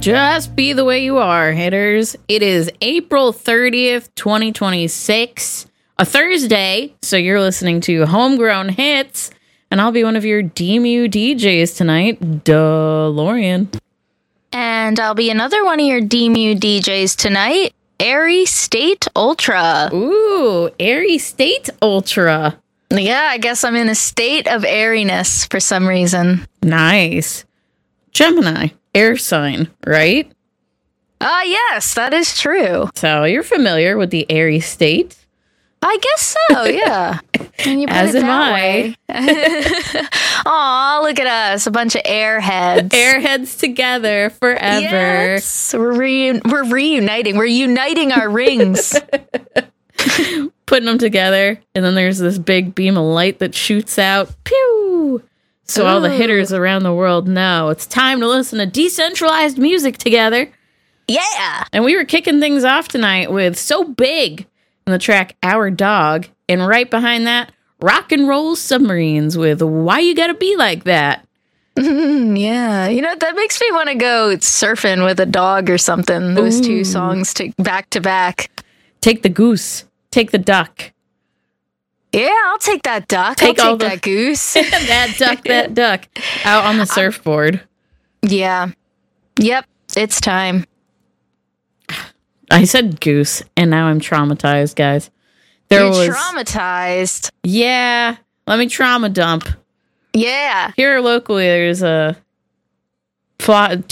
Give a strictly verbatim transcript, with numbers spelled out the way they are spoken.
Just be the way you are, hitters. It is April thirtieth, twenty twenty-six, a Thursday, so you're listening to Homegrown Hits, and I'll be one of your D M U D Js tonight, DeLorean. And I'll be another one of your D M U D Js tonight, Airy State Ultra. Ooh, Airy State Ultra. Yeah, I guess I'm in a state of airiness for some reason. Nice. Gemini, air sign, right? Ah, uh, yes, that is true. So you're familiar with the airy state? I guess so, yeah. When you put As it am that I. way. Aw, look at us, a bunch of airheads. Airheads together forever. Yes, we're, reu- we're reuniting. We're uniting our rings. Putting them together, and then there's this big beam of light that shoots out. Pew! So Ooh. All the hitters around the world know it's time to listen to decentralized music together. Yeah! And we were kicking things off tonight with So Big and the track Our Dog. And right behind that, Rock and Roll Submarines with Why You Gotta Be Like That. Mm, yeah. You know, that makes me want to go surfing with a dog or something. Those Ooh. two songs to back to back. Take the goose. Take the duck. Yeah, I'll take that duck. Take I'll take the, that goose. that duck, that duck. Out on the surfboard. Yeah. Yep. It's time. I said goose, and now I'm traumatized, guys. There You're was traumatized. Yeah. Let me trauma dump. Yeah. Here locally, there's a plot,